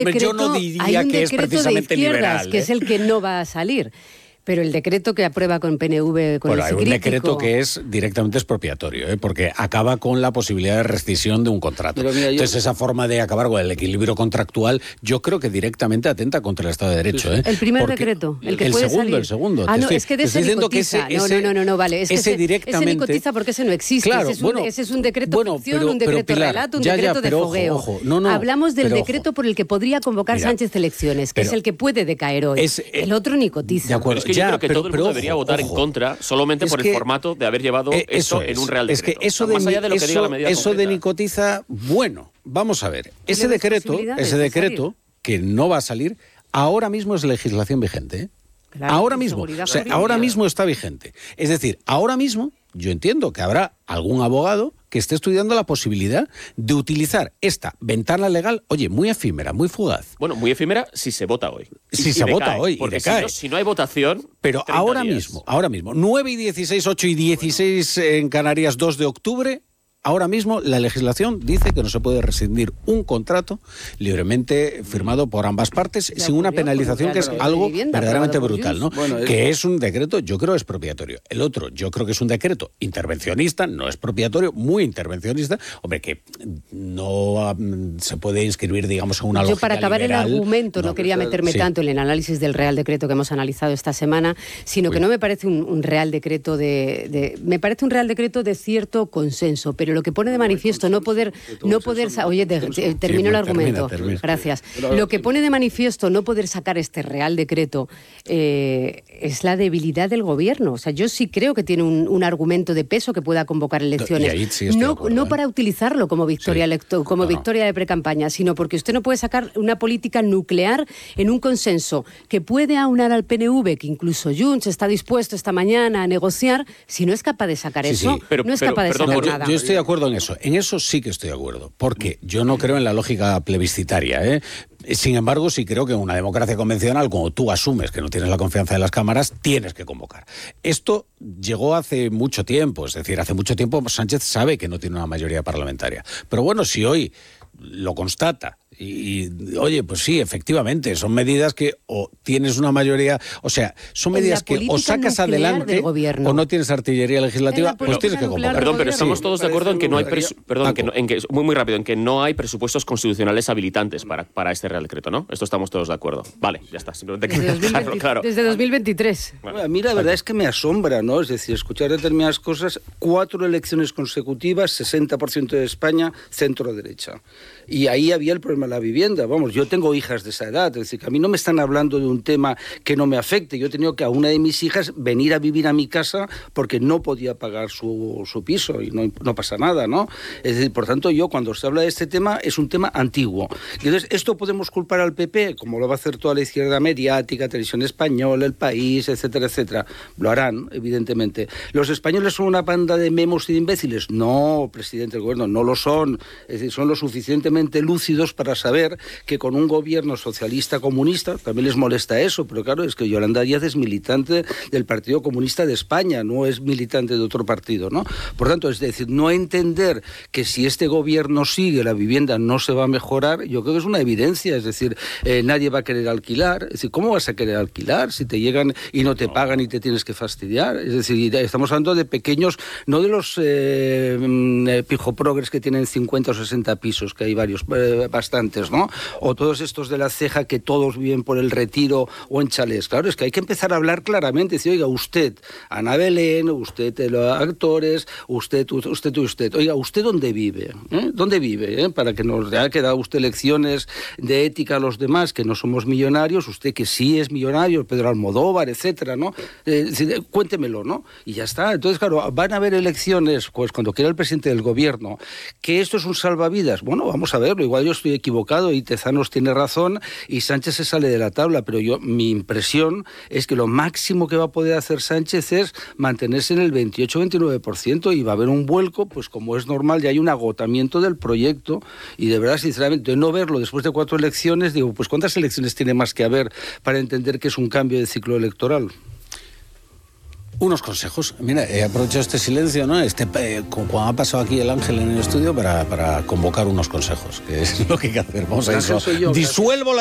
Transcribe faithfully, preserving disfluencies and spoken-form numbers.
decreto, yo no diría que es precisamente de izquierdas, liberal, ¿eh? que es el que no va a salir. Pero el decreto que aprueba con P N V, con bueno, ese hay un crítico... decreto que es directamente expropiatorio, ¿eh? Porque acaba con la posibilidad de rescisión de un contrato. Mira, yo... Entonces, esa forma de acabar con el equilibrio contractual, yo creo que directamente atenta contra el Estado de Derecho. Sí, sí. ¿eh? El primer Porque decreto, el que el puede segundo, salir. El segundo, Ah, no, estoy, es que de ese ni cotiza. Ese, no, no, no, no, vale. Es que ese, ese, directamente... ese ni cotiza porque ese no existe. Claro, ese, es un, bueno, ese es un decreto bueno, ficción, pero, un decreto pero, Pilar, relato, un ya, decreto ya, pero de fogueo. Ojo, ojo, no, no, Hablamos del decreto ojo. por el que podría convocar Mira, Sánchez elecciones, que pero, es el que puede decaer hoy. Es, el otro ni cotiza. De acuerdo, pero es que ya, yo creo que pero, todo el mundo pero, debería ojo, votar ojo. en contra solamente Es por que, el formato de haber llevado eh, esto es, en un Real Decreto. Es que eso, o sea, de, más allá de lo que eso, diga la medida eso de concreta. ni cotiza, bueno, vamos a ver. Ese ves decreto, posibilidades ese de decreto salir? que no va a salir, ahora mismo es legislación vigente, ¿eh? Claro, ahora y mismo, seguridad o sea, jurídica. ahora mismo está vigente. Es decir, ahora mismo yo entiendo que habrá algún abogado que esté estudiando la posibilidad de utilizar esta ventana legal, oye, muy efímera, muy fugaz. Bueno, muy efímera si se vota hoy. Si y, se y vota decae, hoy y porque decae. Si no, si no hay votación... Pero ahora días. mismo, ahora mismo, nueve y dieciséis, ocho y dieciséis en Canarias, dos de octubre... Ahora mismo la legislación dice que no se puede rescindir un contrato libremente firmado por ambas partes sin una penalización que es algo verdaderamente brutal, ¿no? Bueno, es... Que es un decreto, yo creo, expropiatorio. El otro, yo creo que es un decreto intervencionista, no expropiatorio, muy intervencionista. Hombre, que no um, se puede inscribir, digamos, en una lógica Yo para acabar liberal, el argumento no, no quería meterme sí. tanto en el análisis del Real Decreto que hemos analizado esta semana, sino Uy. que no me parece un, un Real Decreto de, de... Me parece un Real Decreto de cierto consenso, pero lo que pone de manifiesto no poder... no poder Oye, de, de, termino sí, el argumento. Termina, termina. Gracias. Lo que pone de manifiesto no poder sacar este Real Decreto eh, es la debilidad del Gobierno. O sea, yo sí creo que tiene un, un argumento de peso que pueda convocar elecciones. Y ahí sí estoy no, de acuerdo, no ¿eh? para utilizarlo como victoria, Sí. electo, como No, no. victoria de precampaña, sino porque usted no puede sacar una política nuclear en un consenso que puede aunar al P N V, que incluso Junts está dispuesto esta mañana a negociar, si no es capaz de sacar Sí, eso, sí. Pero- no es pero- capaz de perdón, sacar No, yo, nada. yo estoy de acuerdo en eso. En eso sí que estoy de acuerdo. Porque yo no creo en la lógica plebiscitaria, ¿eh? Sin embargo, sí creo que en una democracia convencional, como tú asumes que no tienes la confianza de las cámaras, tienes que convocar. Esto llegó hace mucho tiempo. Es decir, hace mucho tiempo Sánchez sabe que no tiene una mayoría parlamentaria. Pero bueno, si hoy lo constata y, y, oye, pues sí, efectivamente, son medidas que o tienes una mayoría, o sea, son En medidas la que o política sacas nuclear adelante del gobierno. o no tienes artillería En legislativa, la pues tienes que política nuclear convocar. Perdón, pero del estamos Sí, todos de me acuerdo en que no hay parece presu- perdón, Paco. que no- en que muy muy rápido en que no hay presupuestos constitucionales habilitantes para, para este Real Decreto, ¿no? Esto estamos todos de acuerdo. Vale, ya está. Simplemente Desde, quería dos mil dejarlo veinte claro. desde dos mil veintitrés. Bueno, a mí la verdad es que me asombra, ¿no? Es decir, escuchar determinadas cosas, cuatro elecciones consecutivas, sesenta por ciento de España, centro-derecha. Y ahí había el problema de la vivienda. Vamos, yo tengo hijas de esa edad, es decir, que a mí no me están hablando de un tema que no me afecte. Yo he tenido que a una de mis hijas venir a vivir a mi casa porque no podía pagar su, su piso y no, no pasa nada, ¿no? Es decir, por tanto, yo cuando se habla de este tema es un tema antiguo. Y entonces, ¿esto podemos culpar al P P? Como lo va a hacer toda la izquierda mediática, Televisión Española, El País, etcétera, etcétera. Lo harán, evidentemente. ¿Los españoles son una banda de memos y de imbéciles? No, presidente del gobierno, no lo son. Es decir, son lo suficientemente lúcidos para saber que con un gobierno socialista comunista, también les molesta eso, pero claro, es que Yolanda Díaz es militante del Partido Comunista de España, no es militante de otro partido, ¿no? Por tanto, es decir, no entender que si este gobierno sigue, la vivienda no se va a mejorar, yo creo que es una evidencia, es decir, eh, nadie va a querer alquilar, es decir, ¿cómo vas a querer alquilar si te llegan y no te pagan y te tienes que fastidiar? Es decir, estamos hablando de pequeños, no de los eh, pijoprogres que tienen cincuenta o sesenta pisos, que hay varios, eh, bastantes, ¿no? O todos estos de la ceja que todos viven por el Retiro o en chalés. Claro, es que hay que empezar a hablar claramente, decir, oiga, usted, Ana Belén, usted, eh, los actores, usted, usted, usted, oiga, ¿usted dónde vive? ¿Eh? ¿Dónde vive? ¿Eh? Para que nos haya quedado usted lecciones de ética a los demás, que no somos millonarios, usted que sí es millonario, Pedro Almodóvar, etcétera, ¿no? Eh, cuéntemelo, ¿no? Y ya está. Entonces, claro, van a haber elecciones, pues cuando quiera el presidente del gobierno, que esto es un salvavidas. Bueno, vamos a verlo, igual yo estoy equivocado y Tezanos tiene razón y Sánchez se sale de la tabla, pero yo, mi impresión es que lo máximo que va a poder hacer Sánchez es mantenerse en el veintiocho a veintinueve por ciento y va a haber un vuelco, pues como es normal, ya hay un agotamiento del proyecto y de verdad, sinceramente, de no verlo después de cuatro elecciones, digo, pues ¿cuántas elecciones tiene más que haber para entender que es un cambio de ciclo electoral? Unos consejos. Mira, he aprovechado este silencio, ¿no? Este, eh, cuando ha pasado aquí el Ángel en el estudio para, para convocar unos consejos, que es lo que hay que hacer. Vamos a eso. Disuelvo la